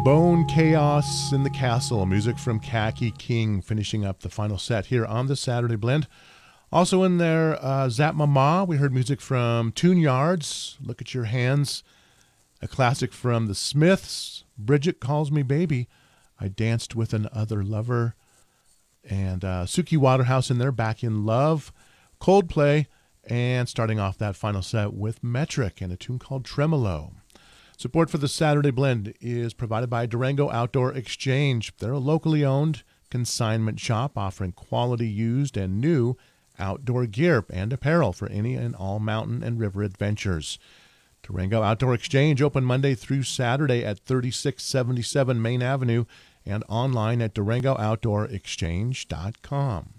Bone Chaos in the Castle, music from Khaki King, finishing up the final set here on the Saturday Blend. Also in there, Zap Mama, we heard music from Tune Yards, Look at Your Hands, a classic from the Smiths, Bridget Calls Me Baby, I Danced with an Other Lover, and Suki Waterhouse in there, Back in Love, Coldplay, and starting off that final set with Metric and a tune called Tremolo. Support for the Saturday Blend is provided by Durango Outdoor Exchange. They're a locally owned consignment shop offering quality used and new outdoor gear and apparel for any and all mountain and river adventures. Durango Outdoor Exchange open Monday through Saturday at 3677 Main Avenue and online at DurangoOutdoorExchange.com.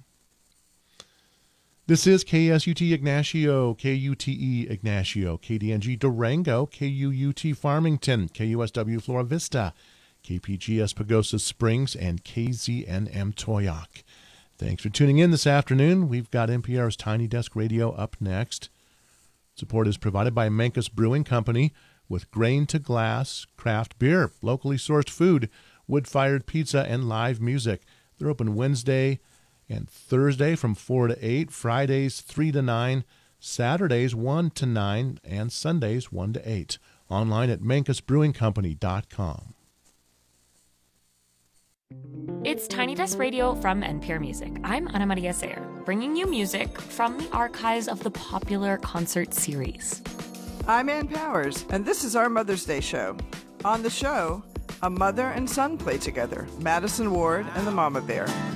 This is KSUT Ignacio, KUTE Ignacio, KDNG Durango, KUUT Farmington, KUSW Flora Vista, KPGS Pagosa Springs, and KZNM Toyoak. Thanks for tuning in this afternoon. We've got NPR's Tiny Desk Radio up next. Support is provided by Mancus Brewing Company with grain-to-glass craft beer, locally sourced food, wood-fired pizza, and live music. They're open Wednesday and Thursday from 4 to 8, Fridays 3 to 9, Saturdays 1 to 9, and Sundays 1 to 8. Online at mancusbrewingcompany.com. It's Tiny Desk Radio from NPR Music. I'm Ana Maria Sayer, bringing you music from the archives of the popular concert series. I'm Ann Powers, and this is our Mother's Day show. On the show, a mother and son play together, Madison Ward and the Mama Bear.